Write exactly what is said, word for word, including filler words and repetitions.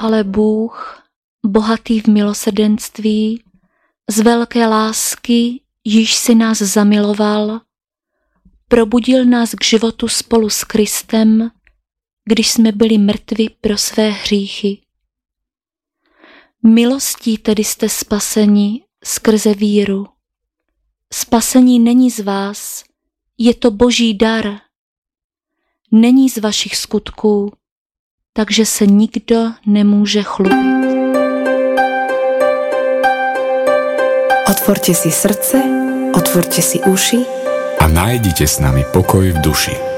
ale Bůh, bohatý v milosrdenství, z velké lásky, již si nás zamiloval, probudil nás k životu spolu s Kristem, když jsme byli mrtvi pro své hříchy. Milostí tedy jste spaseni skrze víru. Spasení není z vás, je to Boží dar. Není z vašich skutků, takže se nikdo nemůže chlubit. Otvorte si srdce, otvorte si uši a nájdite s nami pokoj v duši.